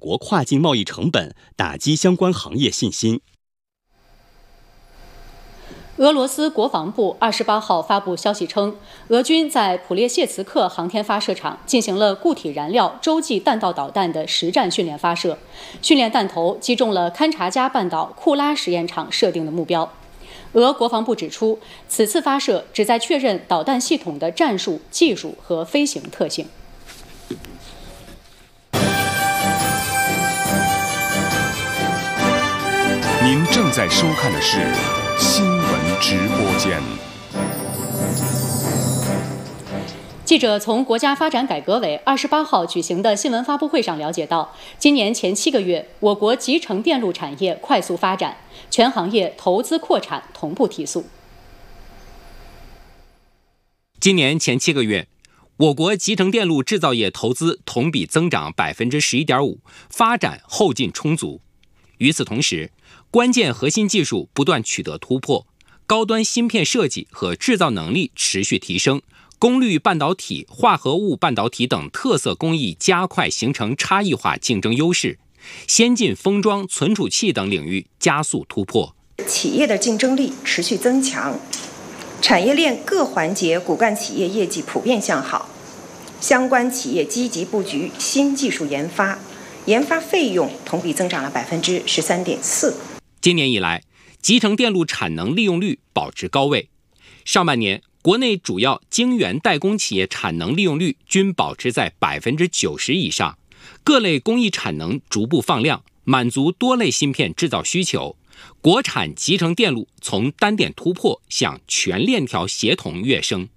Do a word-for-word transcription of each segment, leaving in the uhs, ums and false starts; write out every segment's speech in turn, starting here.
国跨境贸易成本，打击相关行业信心。 俄罗斯国防部二十八号发布消息称，俄军在普列谢茨克航天发射场进行了固体燃料洲际弹道导弹的实战训练发射，训练弹头击中了勘察加半岛库拉实验场设定的目标。俄国防部指出，此次发射旨在确认导弹系统的战术、技术和飞行特性。 您正在收看的是新闻直播间。 记者从国家发展改革委二十八号举行的新闻发布会上了解到，今年前七个月，我国集成电路产业快速发展，全行业投资扩产同步提速。 今年前七个月，我国集成电路制造业投资同比增长百分之十一点五，发展后劲充足。与此同时，关键核心技术不断取得突破，高端芯片设计和制造能力持续提升，功率半导体、化合物半导体等特色工艺加快形成差异化竞争优势，先进封装、存储器等领域加速突破。 企业的竞争力持续增强，产业链各环节骨干企业业绩普遍向好，相关企业积极布局新技术研发，研发费用同比增长了百分之十三点四。 今年以来，集成电路产能利用率保持高位。上半年，国内主要晶圆代工企业产能利用率均保持在百分之九十以上，各类工艺产能逐步放量，满足多类芯片制造需求。国产集成电路从单点突破向全链条协同跃升。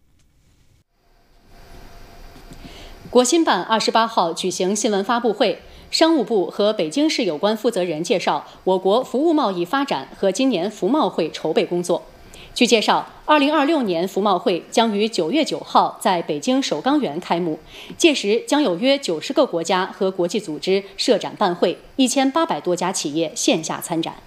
国新办二十八号举行新闻发布会，商务部和北京市有关负责人介绍我国服务贸易发展和今年服贸会筹备工作。据介绍，二零二六年服贸会将于九月九号在北京首钢园开幕，届时将有约九十个国家和国际组织设展办会，一千八百多家企业线下参展。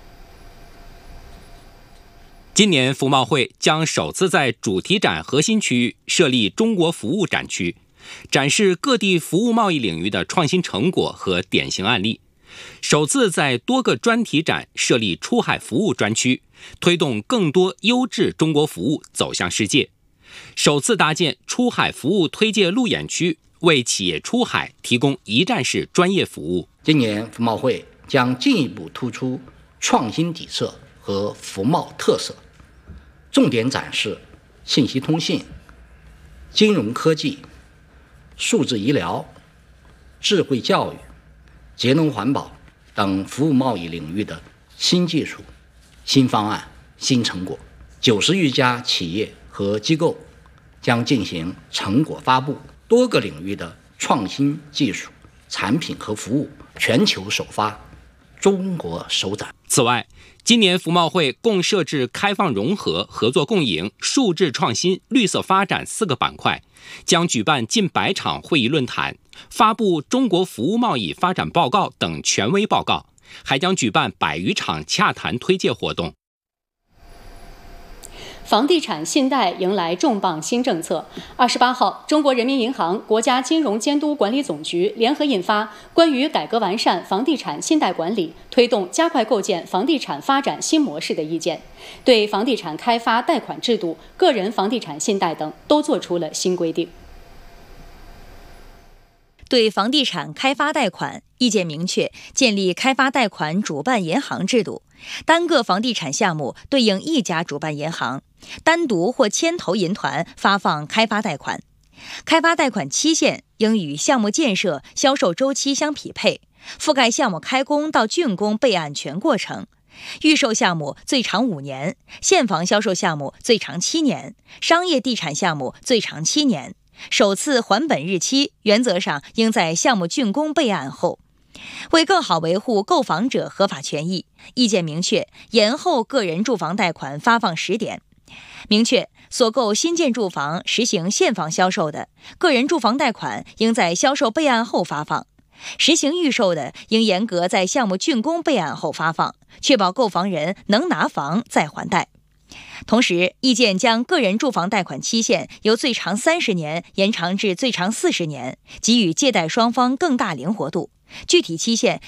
今年服贸会将首次在主题展核心区域设立中国服务展区，展示各地服务贸易领域的创新成果和典型案例。首次在多个专题展设立出海服务专区，推动更多优质中国服务走向世界。首次搭建出海服务推介路演区，为企业出海提供一站式专业服务。 今年服贸会将进一步突出创新底色和服贸特色，重点展示信息通信、金融科技、数字医疗、智慧教育、节能环保等服务贸易领域的新技术、新方案、新成果。九十余家企业和机构将进行成果发布，多个领域的创新技术、产品和服务全球首发，中国首展。 此外，今年服贸会共设置开放融合、合作共赢、数字创新、绿色发展四个板块，将举办近百场会议论坛，发布中国服务贸易发展报告等权威报告，还将举办百余场洽谈推介活动。 房地产信贷迎来重磅新政策。二十八号，中国人民银行、国家金融监督管理总局联合印发《关于改革完善房地产信贷管理、推动加快构建房地产发展新模式的意见》，对房地产开发贷款制度、个人房地产信贷等都做出了新规定。 对房地产开发贷款，意见明确建立开发贷款主办银行制度，单个房地产项目对应一家主办银行，单独或牵头银团发放开发贷款。开发贷款期限应与项目建设、销售周期相匹配，覆盖项目开工到竣工备案全过程。预售项目最长五年，现房销售项目最长七年，商业地产项目最长七年。首次还本日期原则上应在项目竣工备案后。为更好维护购房者合法权益，意见明确延后个人住房贷款发放时点，明确所购新建住房实行现房销售的，个人住房贷款应在销售备案后发放；实行预售的，应严格在项目竣工备案后发放，确保购房人能拿房再还贷。同时，意见将个人住房贷款期限由最长三十年延长至最长四十年，给予借贷双方更大灵活度。具体期限